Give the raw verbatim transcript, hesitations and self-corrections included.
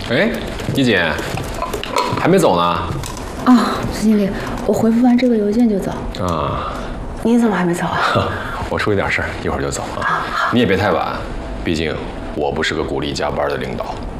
哎，一姐，还没走呢？ 啊，孙经理，我回复完这个邮件就走。 啊， 你怎么还没走啊？ 我出了点事儿，一会儿就走啊。你也别太晚，毕竟我不是个鼓励加班的领导。